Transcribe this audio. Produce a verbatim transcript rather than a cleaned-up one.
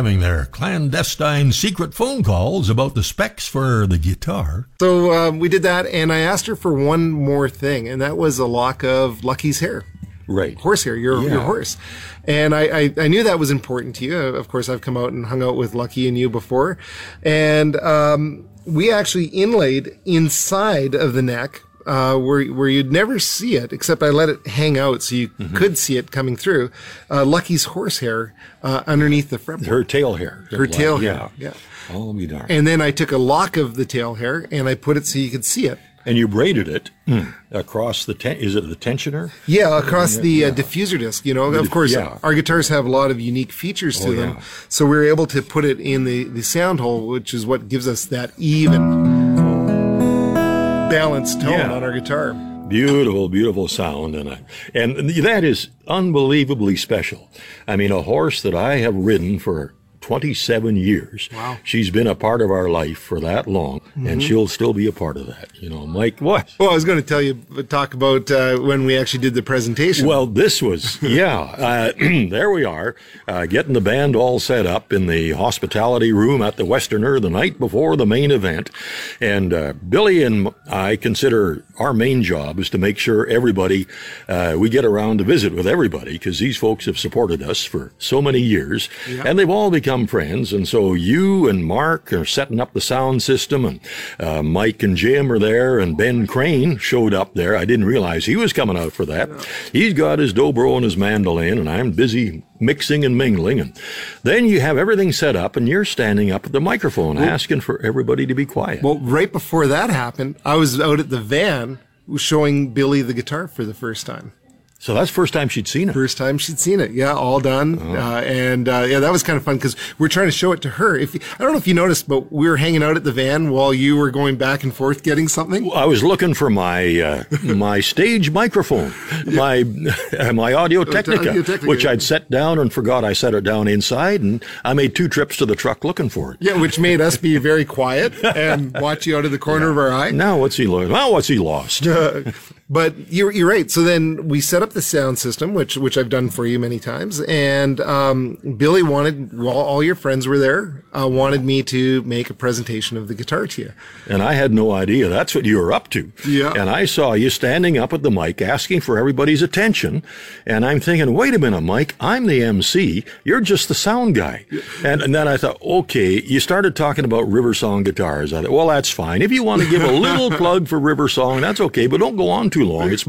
having their clandestine secret phone calls about the specs for the guitar. So um, we did that, and I asked her for one more thing, and that was a lock of Lucky's hair. Right. Horsehair, your, Yeah. your horse. And I, I, I knew that was important to you. Of course, I've come out and hung out with Lucky and you before. And um, we actually inlaid inside of the neck uh, where where you'd never see it, except I let it hang out so you mm-hmm. could see it coming through, uh, Lucky's horsehair uh, underneath the fretboard. Her tail hair. Her tail yeah. hair, yeah. Oh, be darned. And then I took a lock of the tail hair and I put it so you could see it. And you braided it mm. across the, ten- is it the tensioner? Yeah, across yeah, the yeah. Uh, diffuser disc. You know, of course, yeah. our guitars have a lot of unique features to oh, them. Yeah. So we were able to put it in the, the sound hole, which is what gives us that even, balanced tone yeah. on our guitar. Beautiful, beautiful sound. And, I, and that is unbelievably special. I mean, a horse that I have ridden for twenty-seven years. Wow. She's been a part of our life for that long, mm-hmm. and she'll still be a part of that. You know, Mike, what? Well, I was going to tell you, talk about uh, when we actually did the presentation. Well, this was, yeah, uh, there we are, uh, getting the band all set up in the hospitality room at the Westerner the night before the main event. And uh, Billy and I consider our main job is to make sure everybody, uh, we get around to visit with everybody, because these folks have supported us for so many years, yeah. and they've all become friends. And so you and Mark are setting up the sound system, and uh, Mike and Jim are there, and Ben Crane showed up there. I didn't realize he was coming out for that. Yeah. He's got his dobro and his mandolin, and I'm busy mixing and mingling. And then you have everything set up, and you're standing up at the microphone well, asking for everybody to be quiet. Well, right before that happened, I was out at the van showing Billy the guitar for the first time. So that's the first time she'd seen it. First time she'd seen it. Yeah, all done. Oh. Uh, and uh, yeah, that was kind of fun because we're trying to show it to her. If I don't know if you noticed, but we were hanging out at the van while you were going back and forth getting something. I was looking for my uh, my stage microphone, my my Audio Technica, Audio Technica, which I'd set down and forgot I set it down inside, and I made two trips to the truck looking for it. Yeah, which made us be very quiet and watch you out of the corner yeah. of our eye. Now what's he lost? Well, what's he lost? Uh, But you're, you're right. So then we set up the sound system, which, which I've done for you many times. And, um, Billy wanted, while all your friends were there, uh, wanted me to make a presentation of the guitar to you. And I had no idea that's what you were up to. Yeah. And I saw you standing up at the mic asking for everybody's attention. And I'm thinking, wait a minute, Mike, I'm the M C. You're just the sound guy. Yeah. And, and then I thought, okay, you started talking about River Song guitars. I thought, well, that's fine. If you want to give a little plug for River Song, that's okay, but don't go on too long. It's